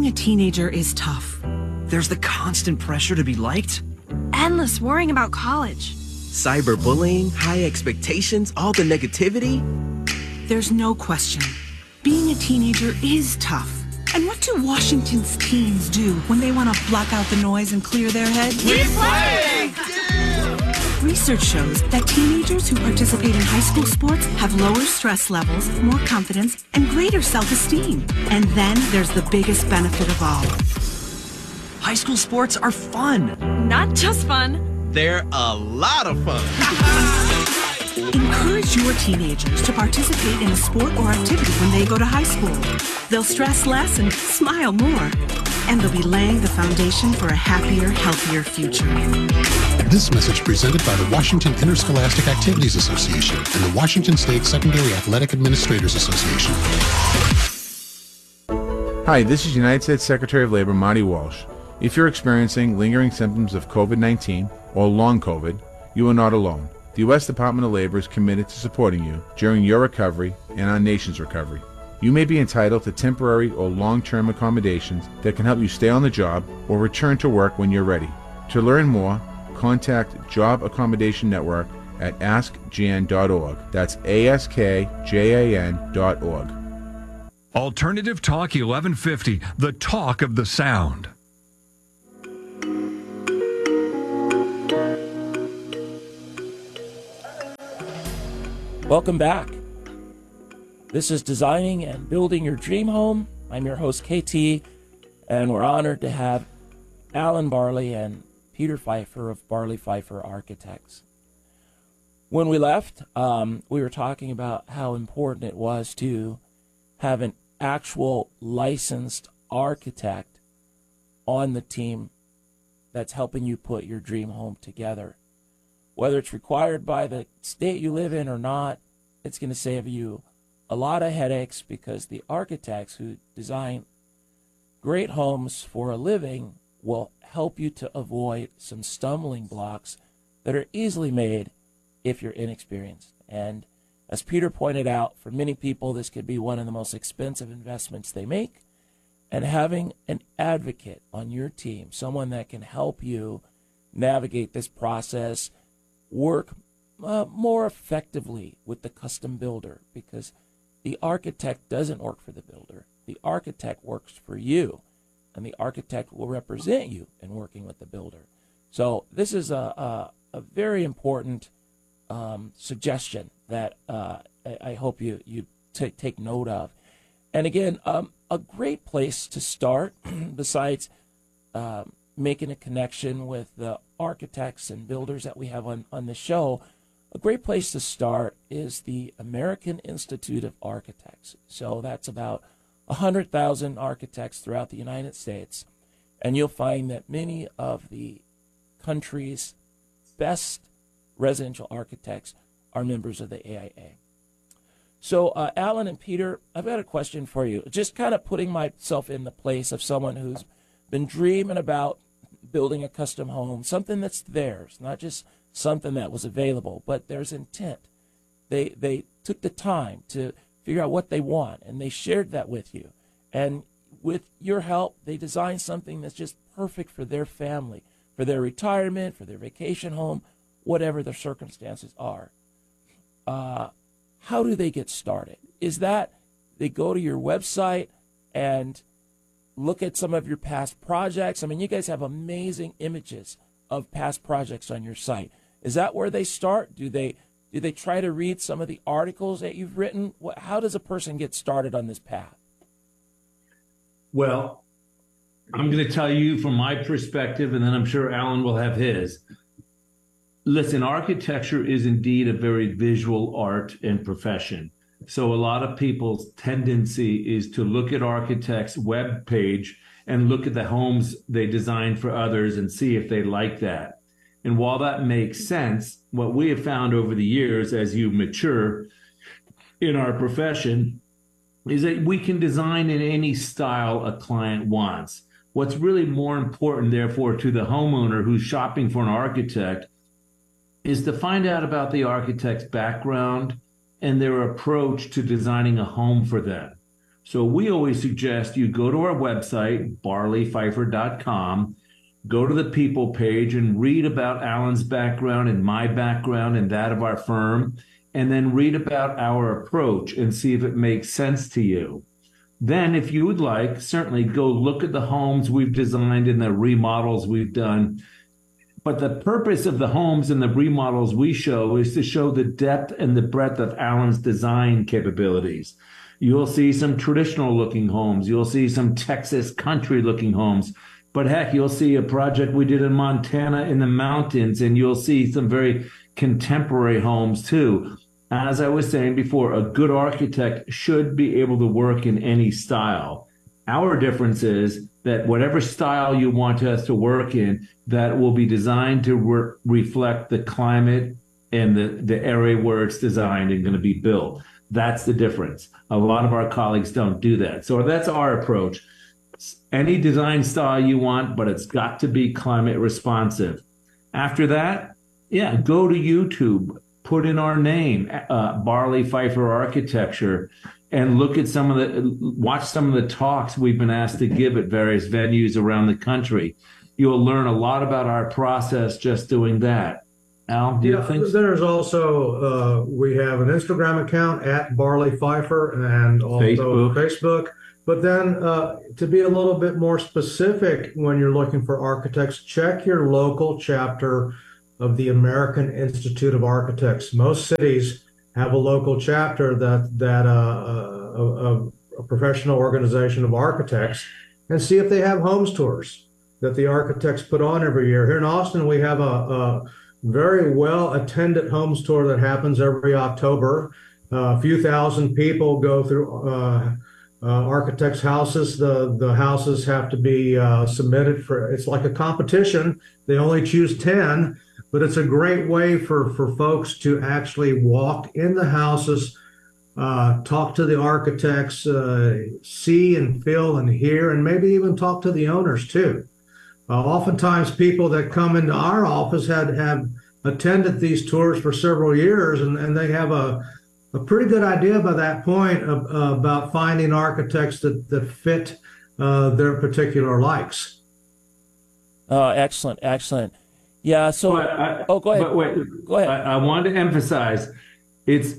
a teenager is tough. There's the constant pressure to be liked. Endless worrying about college. Cyberbullying, high expectations, all the negativity. There's no question. Being a teenager is tough. And what do Washington's teens do when they want to block out the noise and clear their head? We play! Research shows that teenagers who participate in high school sports have lower stress levels, more confidence, and greater self-esteem. And then there's the biggest benefit of all. High school sports are fun. Not just fun. They're a lot of fun. Encourage your teenagers to participate in a sport or activity when they go to high school. They'll stress less and smile more. And they'll be laying the foundation for a happier, healthier future. This message presented by the Washington Interscholastic Activities Association and the Washington State Secondary Athletic Administrators Association. Hi, this is United States Secretary of Labor Marty Walsh. If you're experiencing lingering symptoms of COVID-19 or long COVID, you are not alone. The U.S. Department of Labor is committed to supporting you during your recovery and our nation's recovery. You may be entitled to temporary or long-term accommodations that can help you stay on the job or return to work when you're ready. To learn more, contact Job Accommodation Network at askjan.org. That's askjan.org. Alternative Talk 1150, the talk of the sound. Welcome back. This is Designing and Building Your Dream Home. I'm your host, KT, and we're honored to have Alan Barley and Peter Pfeiffer of Barley Pfeiffer Architects. When we left, we were talking about how important it was to have an actual licensed architect on the team that's helping you put your dream home together. Whether it's required by the state you live in or not, it's going to save you a lot of headaches, because the architects who design great homes for a living will help you to avoid some stumbling blocks that are easily made if you're inexperienced. And as Peter pointed out, for many people, this could be one of the most expensive investments they make. And having an advocate on your team, someone that can help you navigate this process, work more effectively with the custom builder, because the architect doesn't work for the builder. The architect works for you, and the architect will represent you in working with the builder. So this is a very important suggestion that I hope you take note of. And again, a great place to start, besides making a connection with the architects and builders that we have on the show, a great place to start is the American Institute of Architects. So that's about 100,000 architects throughout the United States. And you'll find that many of the country's best residential architects are members of the AIA. So, Alan and Peter, I've got a question for you. Just kind of putting myself in the place of someone who's been dreaming about building a custom home, something that's theirs, not just something that was available, but there's intent. They took the time to figure out what they want, and they shared that with you. And with your help, they designed something that's just perfect for their family, for their retirement, for their vacation home, whatever their circumstances are. How do they get started? Is that they go to your website and look at some of your past projects? I mean, you guys have amazing images of past projects on your site. Is that where they start? Do they try to read some of the articles that you've written? How does a person get started on this path? Well, I'm going to tell you from my perspective, and then I'm sure Alan will have his. Listen, architecture is indeed a very visual art and profession. So a lot of people's tendency is to look at architects' web page and look at the homes they design for others and see if they like that. And while that makes sense, what we have found over the years as you mature in our profession is that we can design in any style a client wants. What's really more important, therefore, to the homeowner who's shopping for an architect is to find out about the architect's background and their approach to designing a home for them. So we always suggest you go to our website, barleypfeiffer.com, go to the people page and read about Alan's background and my background and that of our firm, and then read about our approach and see if it makes sense to you. Then, if you would like, certainly go look at the homes we've designed and the remodels we've done. But the purpose of the homes and the remodels we show is to show the depth and the breadth of Alan's design capabilities. You'll see some traditional looking homes. You'll see some Texas country looking homes. But heck, you'll see a project we did in Montana in the mountains, and you'll see some very contemporary homes too. As I was saying before, a good architect should be able to work in any style. Our difference is that whatever style you want us to work in, that will be designed to reflect the climate and the area where it's designed and going to be built. That's the difference. A lot of our colleagues don't do that. So that's our approach. Any design style you want, but it's got to be climate responsive. After that, go to YouTube, put in our name, Barley Pfeiffer Architecture, and look at watch some of the talks we've been asked to give at various venues around the country. You'll learn a lot about our process just doing that. Al, do you think? There's also, we have an Instagram account at Barley Pfeiffer and also Facebook. But then to be a little bit more specific when you're looking for architects, check your local chapter of the American Institute of Architects. Most cities have a local chapter that a professional organization of architects, and see if they have homes tours that the architects put on every year. Here in Austin, we have a very well-attended homes tour that happens every October. A few thousand people go through architects' houses. The houses have to be submitted for, it's like a competition. They only choose 10, but it's a great way for folks to actually walk in the houses, talk to the architects, see and feel and hear, and maybe even talk to the owners too. Oftentimes people that come into our office have attended these tours for several years, and they have a pretty good idea by that point about finding architects that fit their particular likes. Excellent. Yeah, so... go ahead. But wait, go ahead. I want to emphasize, it's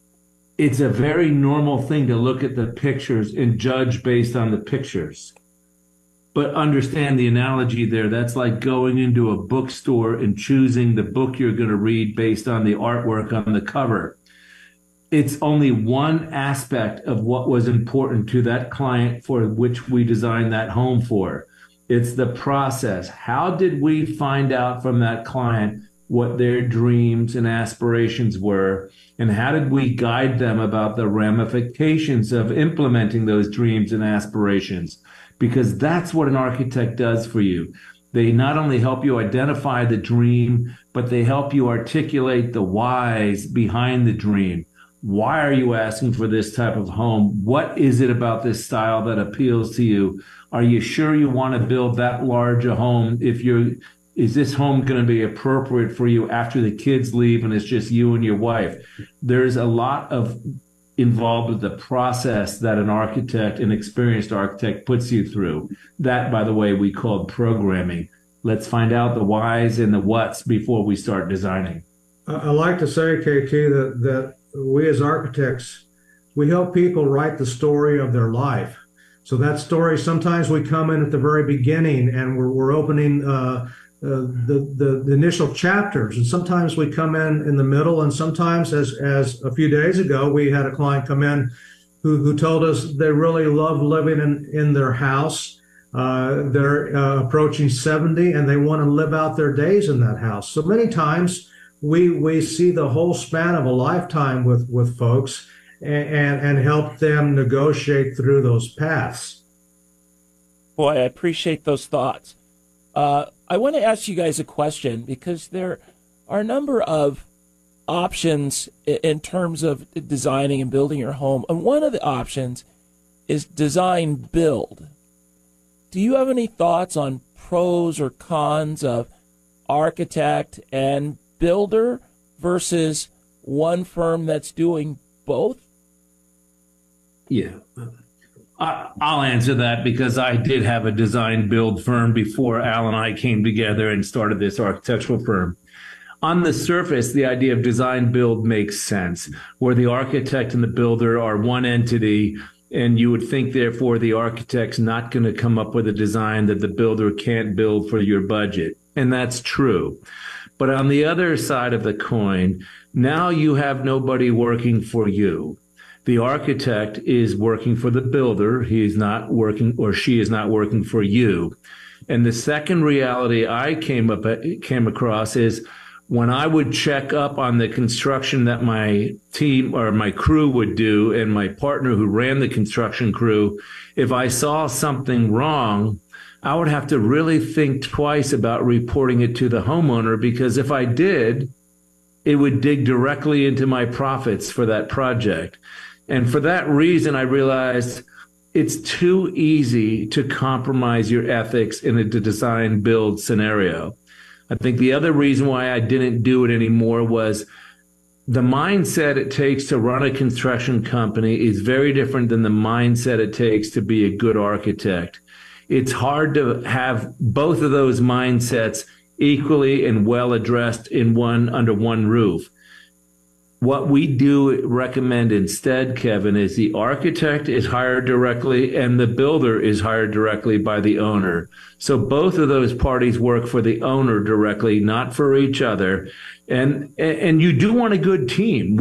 a very normal thing to look at the pictures and judge based on the pictures. But understand the analogy there. That's like going into a bookstore and choosing the book you're going to read based on the artwork on the cover. It's only one aspect of what was important to that client for which we designed that home for. It's the process. How did we find out from that client what their dreams and aspirations were? And how did we guide them about the ramifications of implementing those dreams and aspirations? Because that's what an architect does for you. They not only help you identify the dream, but they help you articulate the whys behind the dream. Why are you asking for this type of home? What is it about this style that appeals to you? Are you sure you want to build that large a home? Is this home going to be appropriate for you after the kids leave and it's just you and your wife? There's a lot of involved with the process that an experienced architect puts you through. That, by the way, we call programming. Let's find out the whys and the whats before we start designing. I like to say, KT, that we as architects, we help people write the story of their life. So that story, sometimes we come in at the very beginning and we're opening the initial chapters, and sometimes we come in the middle, and sometimes, as a few days ago, we had a client come in who told us they really love living in their house. They're approaching 70 and they want to live out their days in that house. So many times we see the whole span of a lifetime with folks and help them negotiate through those paths. Boy, I appreciate those thoughts. I want to ask you guys a question, because there are a number of options in terms of designing and building your home. And one of the options is design build. Do you have any thoughts on pros or cons of architect and builder versus one firm that's doing both? Yeah. I'll answer that because I did have a design build firm before Al and I came together and started this architectural firm. On the surface, the idea of design build makes sense, where the architect and the builder are one entity, and you would think, therefore, the architect's not going to come up with a design that the builder can't build for your budget. And that's true. But on the other side of the coin, now you have nobody working for you. The architect is working for the builder. He is not working, or she is not working for you. And the second reality I came across is when I would check up on the construction that my team or my crew would do, and my partner who ran the construction crew, if I saw something wrong, I would have to really think twice about reporting it to the homeowner, because if I did, it would dig directly into my profits for that project. And for that reason, I realized it's too easy to compromise your ethics in a design build scenario. I think the other reason why I didn't do it anymore was the mindset it takes to run a construction company is very different than the mindset it takes to be a good architect. It's hard to have both of those mindsets equally and well addressed under one roof. What we do recommend instead, Kevin, is the architect is hired directly and the builder is hired directly by the owner. So both of those parties work for the owner directly, not for each other. And you do want a good team.